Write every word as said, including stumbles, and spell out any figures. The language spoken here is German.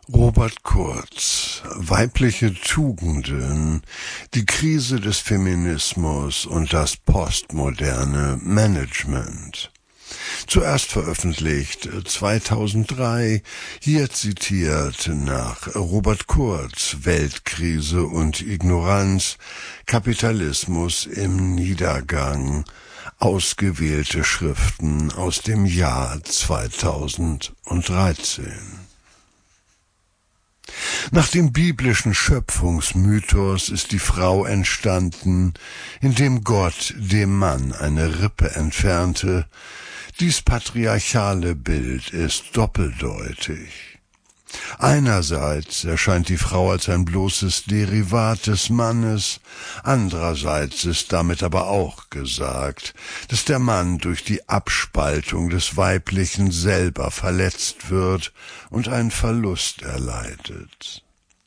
Robert Kurz: Weibliche Tugenden, die Krise des Feminismus und das postmoderne Management. Zuerst veröffentlicht zweitausenddrei, hier zitiert nach Robert Kurz: Weltkrise und Ignoranz, Kapitalismus im Niedergang, ausgewählte Schriften aus dem Jahr zweitausenddreizehn. Nach dem biblischen Schöpfungsmythos ist die Frau entstanden, indem Gott dem Mann eine Rippe entfernte. Dies patriarchale Bild ist doppeldeutig. Einerseits erscheint die Frau als ein bloßes Derivat des Mannes, andererseits ist damit aber auch gesagt, dass der Mann durch die Abspaltung des Weiblichen selber verletzt wird und einen Verlust erleidet.